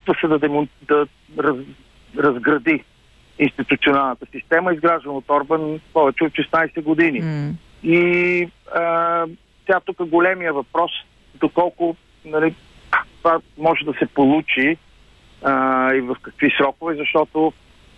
опитва се да разгради институционалната система, изграждана от Орбан повече от 16 години. И сега тук големия въпрос, доколко това може да се получи и в какви срокове, защото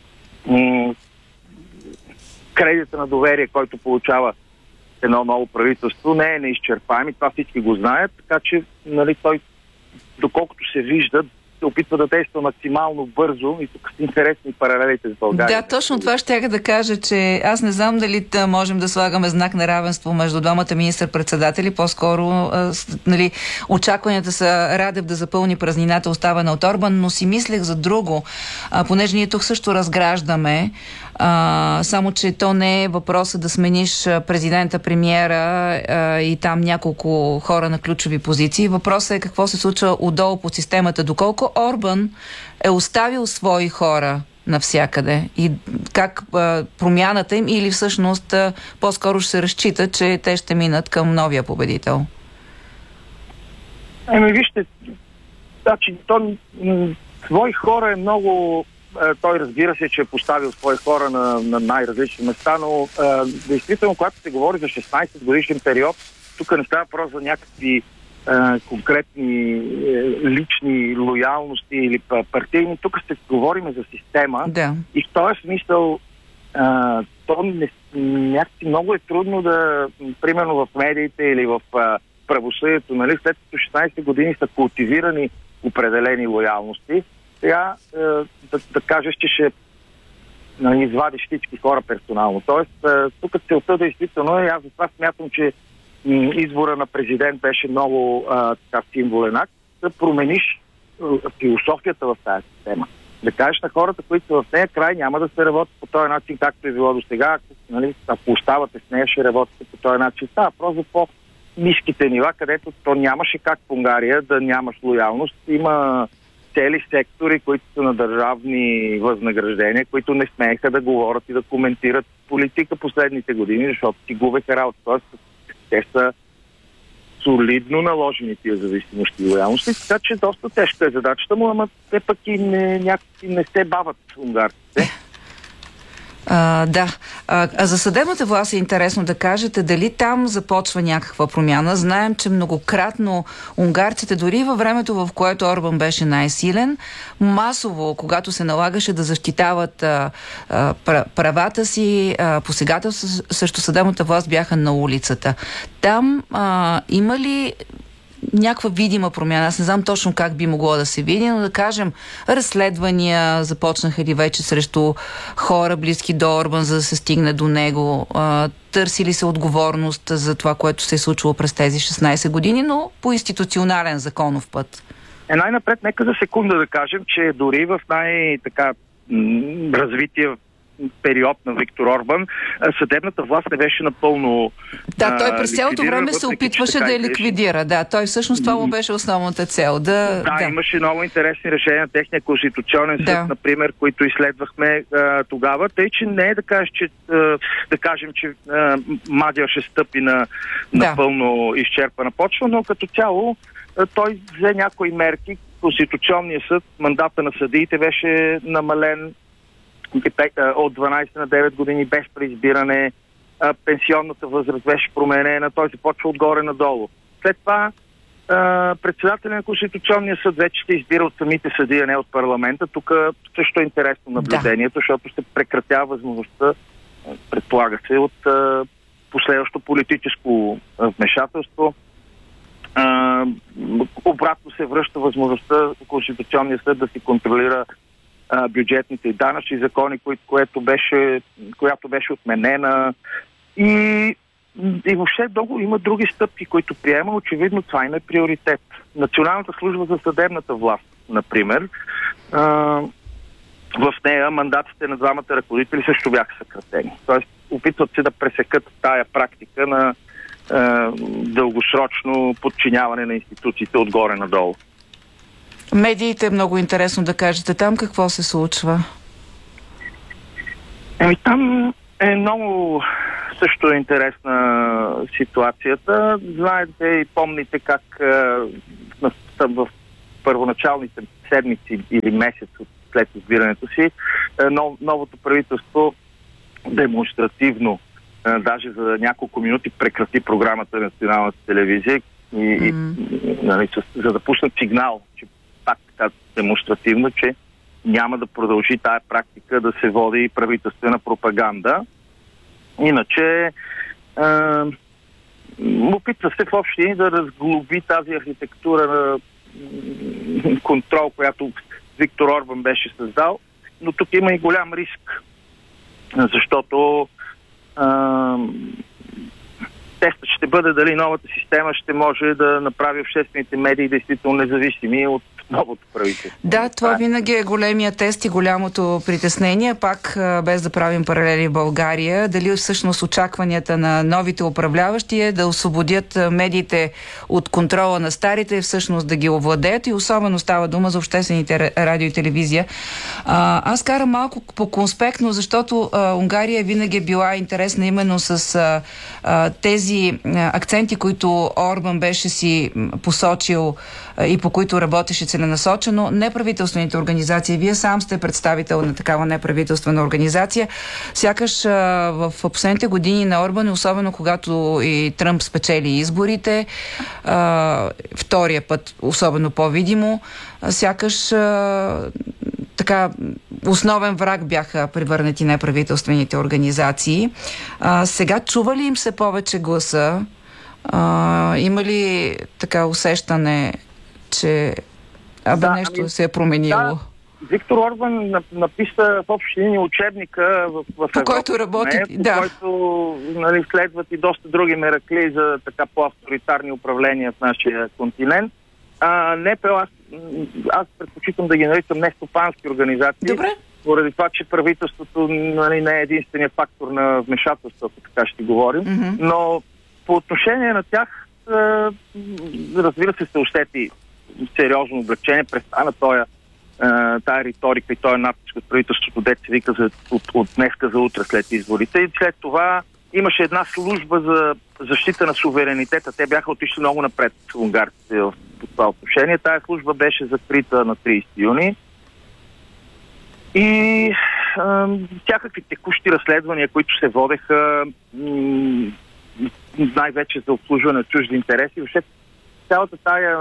кредита на доверие, който получава едно ново правителство, не е неизчерпаем и това всички го знаят, така че той, доколкото се вижда, се опитва да действа максимално бързо и тук са интересни паралелите с България. Да, точно това щях да кажа, че аз не знам дали можем да слагаме знак на равенство между двамата министър-председатели, по-скоро очакванията са Радев да запълни празнината, оставена от Орбан, но си мислех за друго, понеже ние тук също разграждаме, само че то не е въпросът да смениш президента, премиера и там няколко хора на ключови позиции. Въпросът е какво се случва отдолу по системата, доколко Орбан е оставил свои хора навсякъде и как промяната им или всъщност по-скоро ще се разчита, че те ще минат към новия победител. Вижте, свои хора е много... Той разбира се, че е поставил свои хора на най-различни места, но действително, когато се говори за 16 годишен период, тук не става въпрос за някакви конкретни лични лоялности или партийни. Тук ще говорим за система. Да. И в този смисъл някакси много е трудно да, примерно в медиите или в правосъдието, след като 16 години са култивирани определени лоялности, сега да кажеш, че ще извадиш всички хора персонално. Тоест, тук целта действително е, аз затова смятам, че избора на президент беше много символен акт, да промениш философията в тази система. Да кажеш на хората, които са в нея, край няма да се работят по този начин, както е било до сега. Ако оставате с нея, ще работите по този начин. Става просто по-ниските нива, където то нямаше как в Унгария да нямаш лоялност. Има цели сектори, които са на държавни възнаграждения, които не смееха да говорят и да коментират политика последните години, защото си губеха работа. Тоест, те са солидно наложени тия зависимости и лоялности, така че доста тежка е задачата му, ама те пък и не се бават унгарците. Да. За съдебната власт е интересно да кажете дали там започва някаква промяна. Знаем, че многократно унгарците, дори във времето, в което Орбан беше най-силен, масово, когато се налагаше да защитават правата си, посегателство срещу съдебната власт, бяха на улицата. Там има ли някаква видима промяна? Аз не знам точно как би могло да се види, но да кажем, разследвания започнаха ли вече срещу хора близки до Орбан, за да се стигне до него? Търси ли се отговорност за това, което се е случило през тези 16 години, но по институционален законов път? Най-напред, нека за секунда да кажем, че дори в развитие период на Виктор Орбан, съдебната власт не беше напълно Да, той през цялото време се опитваше да я ликвидира. Да, той всъщност това му беше основната цел. Да, имаше много интересни решения на техния конституционен съд, например, които изследвахме тогава. Тъй, че не е да кажем, че Мадия ще стъпи на напълно изчерпана почва, но като цяло той взе някои мерки. Конституционният съд, мандата на съдиите беше намален от 12 на 9 години без преизбиране, пенсионната възраст беше променена, той започва отгоре надолу. След това председателя на Конституционния съд вече се избира от самите съдии, а не от парламента. Тук също е интересно наблюдението, защото се прекратява възможността, предполага се, от последващо политическо вмешателство. Обратно се връща възможността Конституционния съд да си контролира бюджетните и данъчни закони, която беше отменена. И въобще има други стъпки, които приема. Очевидно това им е приоритет. Националната служба за съдебната власт, например, в нея мандатите на двамата ръководители също бяха съкратени. Тоест опитват се да пресекат тая практика на дългосрочно подчиняване на институциите отгоре надолу. Медиите е много интересно да кажете там какво се случва. Там е много също интересна ситуацията. Знаете и помните как в първоначалните седмици или месец след избирането си, новото правителство демонстративно, даже за няколко минути прекрати програмата на националната телевизия нали, за да пуснат сигнал, че пак така демонстративно, че няма да продължи тая практика да се води правителствена пропаганда. Иначе опитва се в общи да разглоби тази архитектура на контрол, която Виктор Орбан беше създал, но тук има и голям риск, защото тестът ще бъде дали новата система ще може да направи обществените медии действително независими от новото правителство. Да, това винаги е големия тест и голямото притеснение. Пак, без да правим паралели в България, дали всъщност очакванията на новите управляващи е да освободят медиите от контрола на старите и всъщност да ги овладеят, и особено става дума за обществените радио и телевизия. Аз карам малко по-конспектно, защото Унгария винаги е била интересна именно с тези акценти, които Орбан беше си посочил и по които работеше целенасочено. Неправителствените организации, вие сам сте представител на такава неправителствена организация, сякаш в последните години на Орбан, особено когато и Тръмп спечели изборите, втория път особено по-видимо, сякаш така основен враг бяха превърнати неправителствените организации. Сега чува ли им се повече гласа? Има ли така усещане, че нещо се е променило? Да. Виктор Орбан написа в общи линии учебника в Европа, по който работи, по който нали, следват и доста други меракли за така по-авторитарни управления в нашия континент. НПО, аз предпочитам да ги наричам нестопански организации. Добре. Поради това, че правителството нали, не е единствения фактор на вмешателство, ако така ще говорим. Но по отношение на тях, разбира се усети сериозно облегчение. Престана тая риторика и този натиск от правителството, дето се вика от днеска за утре след изборите. И след това имаше една служба за защита на суверенитета. Те бяха отишли много напред в унгарците в това отношение. Тая служба беше закрита на 30 юни. И всякакви текущи разследвания, които се водеха най-вече за обслужване на чужди интереси. Въобще цялата тая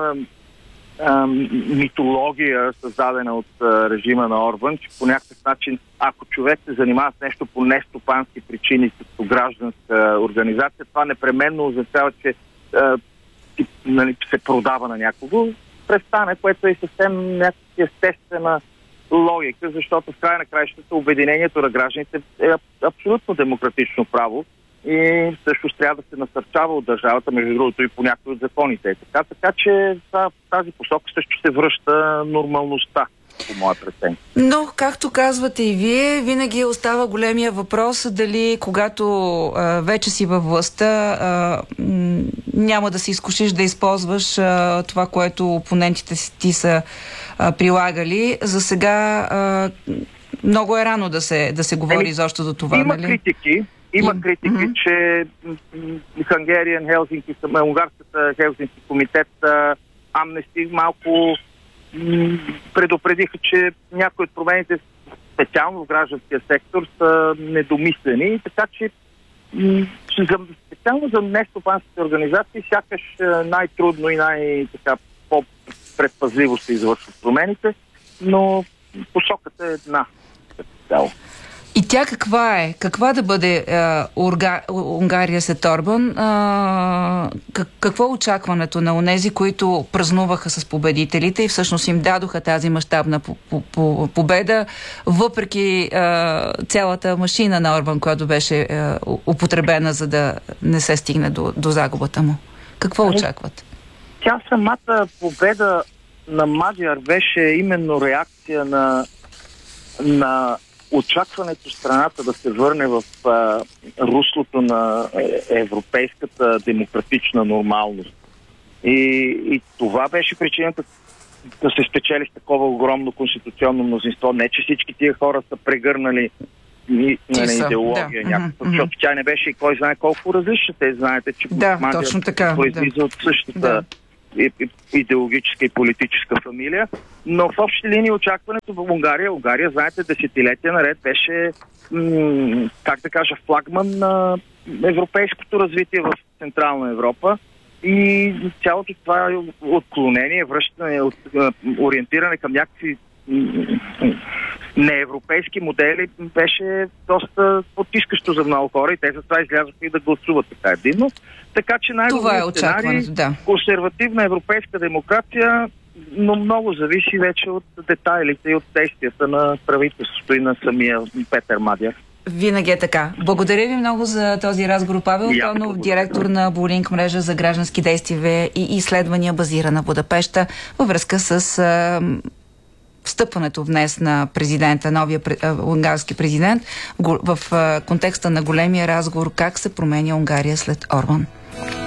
митология, създадена от режима на Орбан, че по някакъв начин, ако човек се занимава с нещо по нестопански причини, като гражданска организация, това непременно означава, че нали, се продава на някого. Престане, което е съвсем някаква естествена логика, защото в края на краищата обединението на гражданите е абсолютно демократично право и също трябва да се насърчава от държавата, между другото и по някои от законите. Така че в тази посока също се връща нормалността, по моя преценка. Но, както казвате и вие, винаги остава големия въпрос дали когато вече си във властта няма да се изкушиш да използваш това, което опонентите ти са прилагали. За сега много е рано да се говори изобщо за това. Има нали? критики. Има критики, че унгарската Хелзинки комитет, Амнести малко предупредиха, че някои от промените, специално в гражданския сектор, са недомислени. Така че специално за нестопанските организации сякаш най-трудно и по-предпазливо се извършват промените, но посоката е една. И тя каква е? Каква да бъде Унгария след Орбан? Какво е очакването на онези, които празнуваха с победителите и всъщност им дадоха тази мащабна победа, въпреки цялата машина на Орбан, която беше употребена, за да не се стигне до загубата му? Какво очакват? Тя самата победа на Мадяр беше именно реакция на очакването страната да се върне в руслото на европейската демократична нормалност. И това беше причината да се спечели с такова огромно конституционно мнозинство. Не, че всички тия хора са прегърнали идеология някаква, защото тя не беше и кой знае колко различна. Те знаете, че точно така, произлиза от същата идеологическа и политическа фамилия, но в общи линии очакването в Унгария, знаете, десетилетия наред беше, как да кажа, флагман на европейското развитие в Централна Европа и цялото това отклонение, връщане, ориентиране към някакви неевропейски модели беше доста потискащо за много хора и те за това излязоха и да гласуват така единно. Така че най-добрият сценарий, консервативна европейска демокрация, но много зависи вече от детайлите и от действията на правителството и на самия Петър Мадяр. Винаги е така. Благодаря ви много за този разговор, Павел Тонов, директор на Булинк, мрежа за граждански действия и изследвания, базирана в Будапеща, във връзка с встъпването днес на президента, новия унгарски президент, в контекста на големия разговор как се променя Унгария след Орбан.